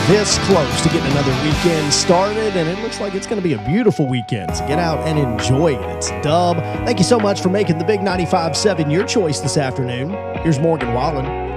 this close to getting another weekend started, and it looks like it's going to be a beautiful weekend. So get out and enjoy it. It's Dub. Thank you so much for making the Big 95.7 your choice this afternoon. Here's Morgan Wallen.